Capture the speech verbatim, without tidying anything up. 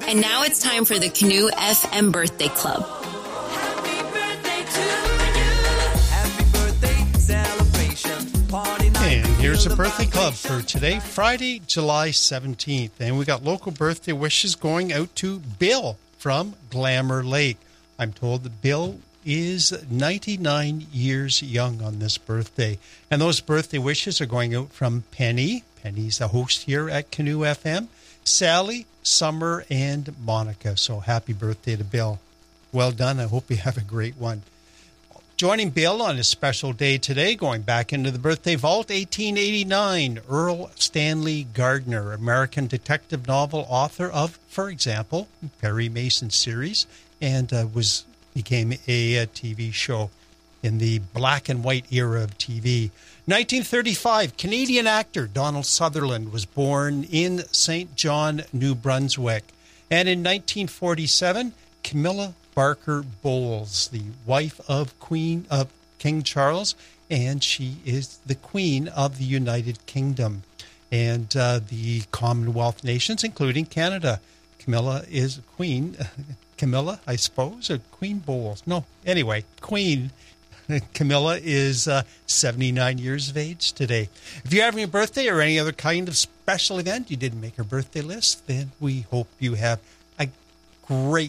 And now it's time for the Canoe F M Birthday Club. Happy birthday to you. Happy birthday celebration. Party night. And here's a birthday club for today, Friday, July seventeenth. And we got local birthday wishes going out to Bill from Glamour Lake. I'm told that Bill is ninety-nine years young on this birthday. And those birthday wishes are going out from Penny. Penny's a host here at Canoe F M. Sally, Summer, and Monica. So happy birthday to Bill. Well done. I hope you have a great one. Joining Bill on a special day today, going back into the birthday vault, eighteen eighty-nine, Earl Stanley Gardner, American detective novel author of, for example, Perry Mason series, and uh, was became a, a T V show in the black and white era of T V. nineteen thirty-five, Canadian actor Donald Sutherland was born in Saint John, New Brunswick. And in nineteen forty-seven, Camilla Barker Bowles, the wife of Queen of King Charles, and she is the Queen of the United Kingdom and uh, the Commonwealth nations, including Canada. Camilla is Queen. Camilla, I suppose, or Queen Bowles. No, anyway, Queen Camilla is uh, seventy-nine years of age today. If you're having a birthday or any other kind of special event, you didn't make our birthday list, then we hope you have a great